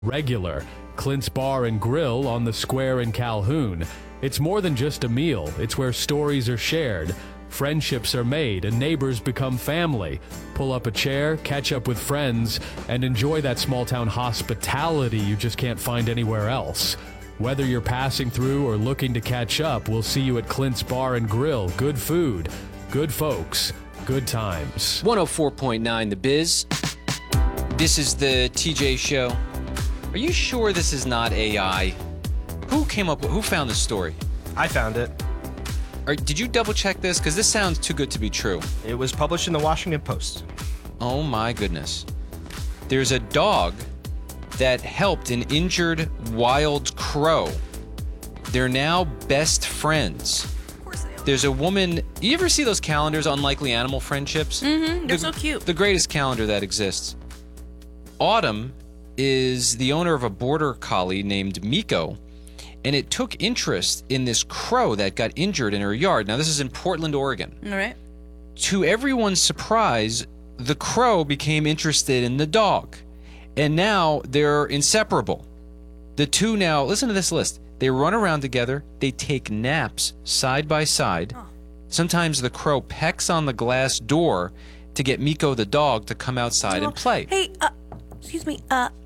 Regular, Clint's Bar and Grill on the Square in Calhoun. It's more than just a meal, it's where stories are shared, friendships are made, and neighbors become family. Pull up a chair, catch up with friends, and enjoy that small-town hospitality you just can't find anywhere else. Whether you're passing through or looking to catch up, we'll see you at Clint's Bar and Grill. Good food, good folks, good times. 104.9 The Biz. This is the TJ Show. Are you sure this is not AI? Who found this story? I found it. Did you double check this? Because this sounds too good to be true. It was published in the Washington Post. Oh my goodness. There's a dog that helped an injured wild crow. They're now best friends. Of course they are. There's a woman, you ever see those calendars, Unlikely Animal Friendships? Mm-hmm, they're so cute. The greatest calendar that exists. Autumn is the owner of a border collie named Miko, and it took interest in this crow that got injured in her yard. Now, this is in Portland, Oregon. All right. To everyone's surprise, the crow became interested in the dog, and now they're inseparable. The two now, listen to this list. They run around together. They take naps side by side. Oh. Sometimes the crow pecks on the glass door to get Miko the dog to come outside and play. Hey, excuse me,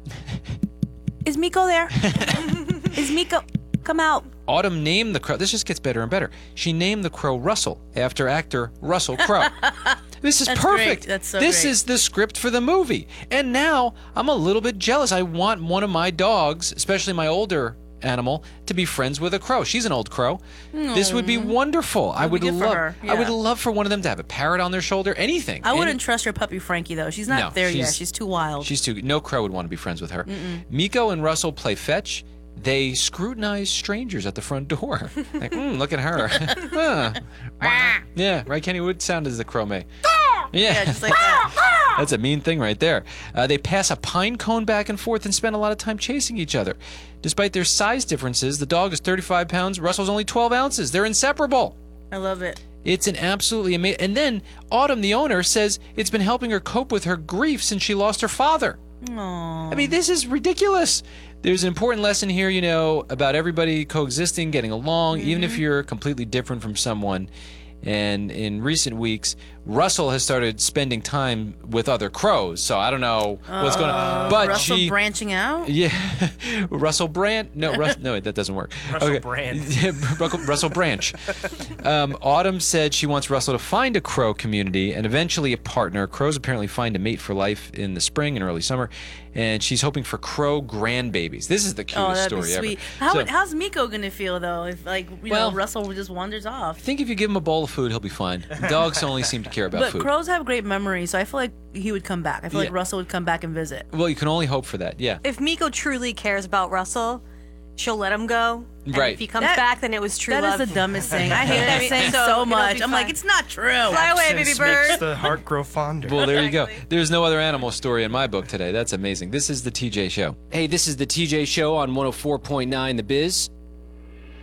is Miko there? Is Miko, come out. Autumn named the crow, this just gets better and better. She named the crow Russell after actor Russell Crowe. This is That's perfect. great. That's so This great. is the script for the movie. And now I'm a little bit jealous. I want one of my dogs, especially my older animal, to be friends with a crow. She's an old crow. This would be wonderful. I would be good for love her. I would Yeah. love for one of them to have a parrot on their shoulder, anything. I wouldn't trust your puppy Frankie though. She's not there yet. She's too wild. No crow would want to be friends with her. Miko and Russell play fetch. They scrutinize strangers at the front door. Like, look at her. Huh. Yeah, right, Kenny? What sound does the crow make? Yeah, just like that. That's a mean thing right there. They pass a pine cone back and forth and spend a lot of time chasing each other. Despite their size differences, the dog is 35 pounds, Russell's only 12 ounces. They're inseparable. I love it. It's an absolutely amazing... And then Autumn, the owner, says it's been helping her cope with her grief since she lost her father. Aww. I mean, this is ridiculous. There's an important lesson here, about everybody coexisting, getting along, even if you're completely different from someone. And in recent weeks, Russell has started spending time with other crows. So I don't know what's going on. But Russell branching out? Yeah. Russell Brand? No, no, that doesn't work. Russell Brand. Russell Branch. Autumn said she wants Russell to find a crow community and eventually a partner. Crows apparently find a mate for life in the spring and early summer. And she's hoping for crow grandbabies. This is the cutest that'd story be sweet. ever. How's Miko gonna feel though if Russell just wanders off? I think if you give him a bowl of food, he'll be fine. Dogs only seem to care about But food. crows have great memories, so I feel like he would come back. I feel like Yeah. Russell would come back and visit. Well, you can only hope for that, yeah. If Miko truly cares about Russell, she'll let him go. And Right. if he comes That- back, then it was true That love. is the dumbest thing. I hate that saying So so it'll much. be I'm fine. like, it's not true. Fly away, baby Absence makes bird. the heart grow fonder. Well, there you go. There's no other animal story in my book today. That's amazing. This is the TJ Show. Hey, this is the TJ Show on 104.9 The Biz.